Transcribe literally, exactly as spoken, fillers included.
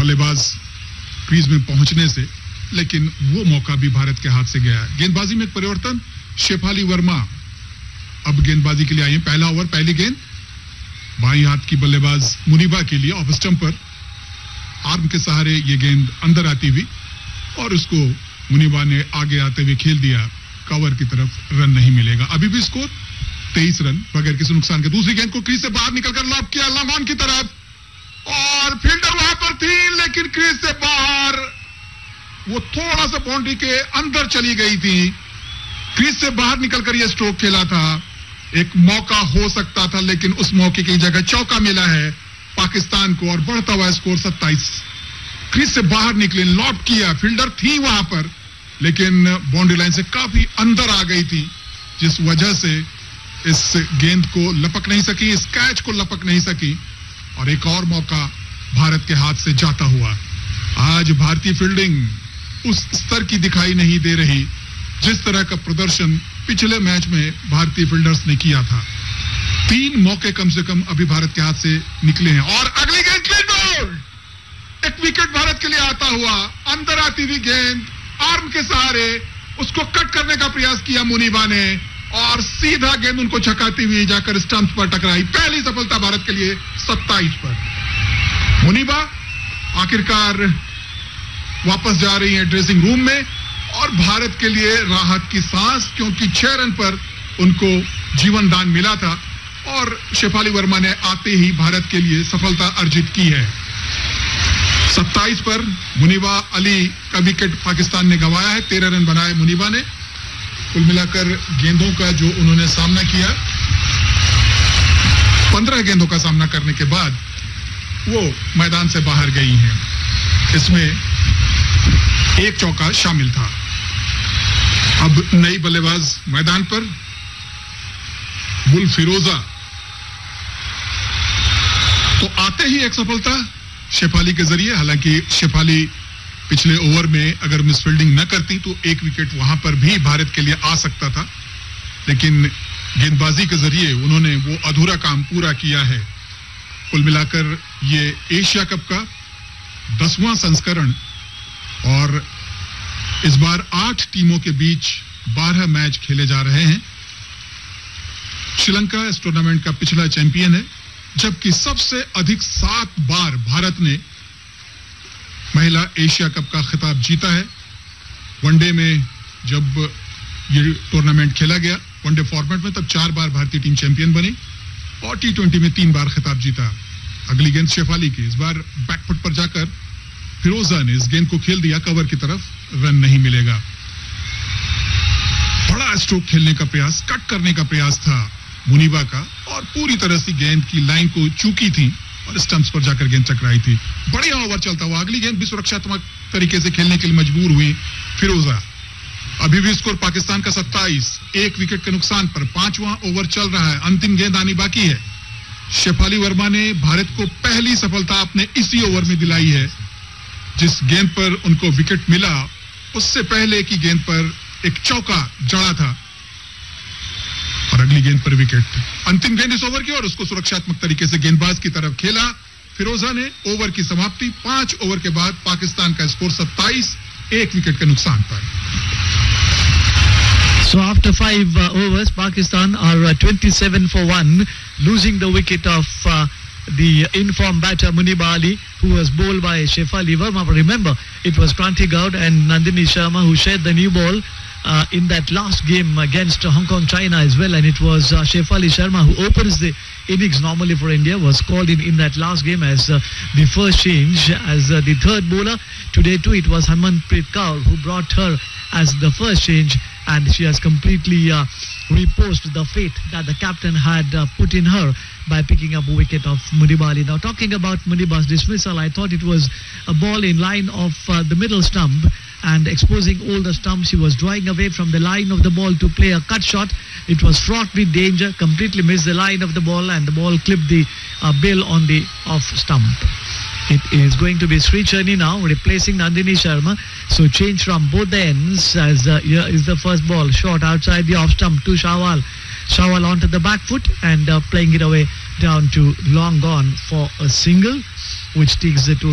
बल्लेबाज क्रीज में पहुंचने से, लेकिन वो मौका भी भारत के हाथ से गया। गेंदबाजी में एक परिवर्तन, शेफाली वर्मा अब गेंदबाजी के लिए आई है। पहला ओवर, पहली गेंद बाईं हाथ की बल्लेबाज मुनीबा के लिए ऑफ स्टंप पर, आर्म के सहारे ये गेंद अंदर आती हुई और उसको मुनीबा ने आगे आते हुए खेल दिया कवर की तरफ, रन नहीं मिलेगा। अभी भी स्कोर तेईस रन बगैर किसी नुकसान के। दूसरी गेंद को क्रीज से बाहर निकलकर लॉब किया लॉन्ग ऑन की तरफ, और फील्डर वहां पर थी लेकिन क्रीज से बाहर वो थोड़ा सा बाउंड्री के अंदर चली गई थी। क्रीज से बाहर निकलकर यह स्ट्रोक खेला था, एक मौका हो सकता था, लेकिन उस मौके की जगह चौका मिला है पाकिस्तान को और बढ़ता हुआ स्कोर सत्ताईस। क्रीज से बाहर निकले, लॉब किया, फील्डर थी वहां पर लेकिन बाउंड्री लाइन से काफी अंदर आ गई थी, जिस वजह से इस गेंद को लपक नहीं सकी, इस कैच को लपक नहीं सकी और एक और मौका भारत के हाथ से जाता हुआ। आज भारतीय फील्डिंग उस स्तर की दिखाई नहीं दे रही जिस तरह का प्रदर्शन पिछले मैच में भारतीय फील्डर्स ने किया था। तीन मौके कम से कम अभी भारत के हाथ से निकले हैं और अगली गेंद क्लीन बोल्ड, एक विकेट भारत के लिए आता हुआ, अंदर आती हुई गेंद आर्म के सहारे उसको कट करने का प्रयास किया मुनीबा ने और सीधा गेंद उनको छकाती हुई जाकर स्टंप्स पर टकराई। पहली सफलता भारत के लिए सत्ताईस पर। मुनीबा आखिरकार वापस जा रही है ड्रेसिंग रूम में और भारत के लिए राहत की सांस, क्योंकि छह रन पर उनको जीवन दान मिला था और शेफाली वर्मा ने आते ही भारत के लिए सफलता अर्जित की है। सत्ताईस पर मुनीबा अली का विकेट पाकिस्तान ने गंवाया है, तेरह रन बनाए मुनीबा ने। कुल मिलाकर गेंदों का जो उन्होंने सामना किया, पंद्रह गेंदों का सामना करने के बाद वो मैदान से बाहर गई हैं। इसमें एक चौका शामिल था। अब नई बल्लेबाज मैदान पर, बुल फिरोजा। तो आते ही एक सफलता शेफाली के जरिए, हालांकि शेफाली पिछले ओवर में अगर मिस फील्डिंग न करती तो एक विकेट वहां पर भी भारत के लिए आ सकता था, लेकिन गेंदबाजी के जरिए उन्होंने वो अधूरा काम पूरा किया है। कुल मिलाकर ये एशिया कप का दसवां संस्करण और इस बार आठ टीमों के बीच बारह मैच खेले जा रहे हैं। श्रीलंका इस टूर्नामेंट का पिछला चैंपियन है, जबकि सबसे अधिक सात बार भारत ने महिला एशिया कप का खिताब जीता है। वनडे में जब ये टूर्नामेंट खेला गया वनडे फॉर्मेट में, तब चार बार भारतीय टीम चैंपियन बनी और टी ट्वेंटी में तीन बार खिताब जीता। अगली गेंद शेफाली की, इस बार बैकफुट पर जाकर फिरोजा ने इस गेंद को खेल दिया कवर की तरफ, रन नहीं मिलेगा। बड़ा स्ट्रोक खेलने का प्रयास, कट करने का प्रयास था मुनीबा का और पूरी तरह से गेंद की लाइन को चूकी थी और स्टंप्स पर जाकर गेंद टकराई थी। बढ़िया ओवर चलता हुआ अगली गेंद भी सुरक्षात्मक तरीके से खेलने के लिए मजबूर हुई फिरोजा। अभी भी स्कोर पाकिस्तान का सत्ताईस, एक विकेट के नुकसान पर। पांचवां ओवर चल रहा है, अंतिम गेंद आनी बाकी है। शेफाली वर्मा ने भारत को पहली सफलता अपने इसी ओवर में दिलाई है। जिस गेंद पर उनको विकेट मिला उससे पहले की गेंद पर एक चौका जड़ा था और अगली गेंद पर विकेट। अंतिम गेंद इस ओवर की और उसको सुरक्षात्मक तरीके से गेंदबाज की तरफ खेला फिरोजा ने। ओवर की समाप्ति, पांच ओवर के बाद पाकिस्तान का स्कोर सत्ताईस, एक विकेट के नुकसान पर। So after five uh, overs, Pakistan are uh, twenty-seven for one, losing the wicket of uh, the informed batter Muneeba Ali, who was bowled by Shefali Verma. But remember, it was Kranti Gaud and Nandini Sharma who shared the new ball uh, in that last game against uh, Hong Kong China as well, and it was uh, Shefali Sharma who opens the innings normally for India, was called in in that last game as uh, the first change as uh, the third bowler. Today too it was Harmanpreet Kaur who brought her as the first change, and she has completely uh, reposed the fate that the captain had uh, put in her by picking up a wicket of Muneeba Ali. Now, talking about Muneeba's dismissal, I thought it was a ball in line of uh, the middle stump and exposing all the stumps. She was drawing away from the line of the ball to play a cut shot. It was fraught with danger, completely missed the line of the ball, and the ball clipped the uh, bill on the off stump. It is going to be Sri Cherney now replacing Nandini Sharma. So change from both the ends as uh, here is the first ball short outside the off stump to Shawal. Shawal onto the back foot and uh, playing it away down to long gone for a single, which takes the total.